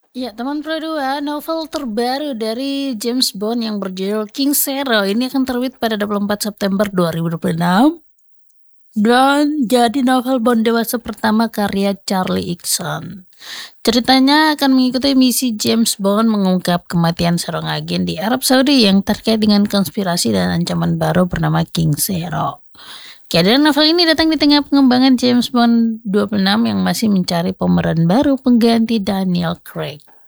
Ya, teman Pro 2, novel terbaru dari James Bond yang berjudul King Zero ini akan terbit pada 24 September 2026 dan jadi novel Bond dewasa pertama karya Charlie Higson. Ceritanya akan mengikuti misi James Bond mengungkap kematian seorang agen di Arab Saudi yang terkait dengan konspirasi dan ancaman baru bernama King Zero. Kehadiran novel ini datang di tengah pengembangan James Bond 26 yang masih mencari pemeran baru pengganti Daniel Craig.